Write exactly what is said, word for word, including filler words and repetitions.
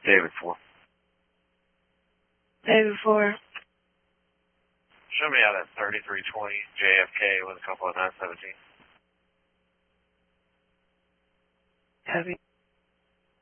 David four. David four. Show me out at thirty-three twenty J F K with a couple of nine seventeen. Copy.